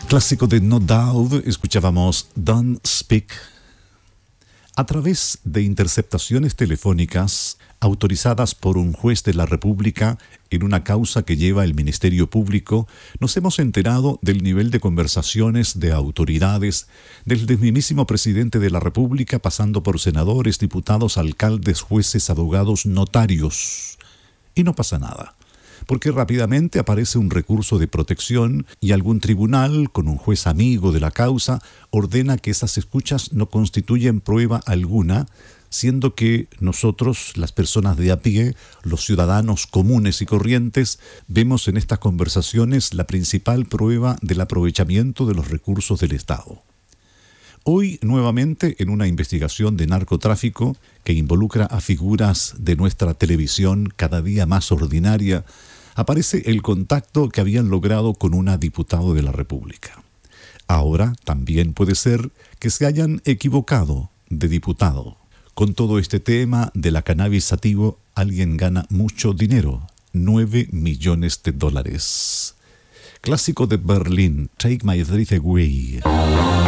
Clásico de No Doubt, escuchábamos Don't Speak. A través de interceptaciones telefónicas autorizadas por un juez de la República en una causa que lleva el Ministerio Público, nos hemos enterado del nivel de conversaciones de autoridades, desde el mismísimo presidente de la República, pasando por senadores, diputados, alcaldes, jueces, abogados, notarios. Y no pasa nada, porque rápidamente aparece un recurso de protección y algún tribunal, con un juez amigo de la causa, ordena que esas escuchas no constituyen prueba alguna, siendo que nosotros, las personas de a pie, los ciudadanos comunes y corrientes, vemos en estas conversaciones la principal prueba del aprovechamiento de los recursos del Estado. Hoy, nuevamente, en una investigación de narcotráfico que involucra a figuras de nuestra televisión cada día más ordinaria, aparece el contacto que habían logrado con una diputada de la República. Ahora también puede ser que se hayan equivocado de diputado. Con todo este tema de la cannabis sativa, alguien gana mucho dinero, $9 millones. Clásico de Berlín, Take My Breath Away.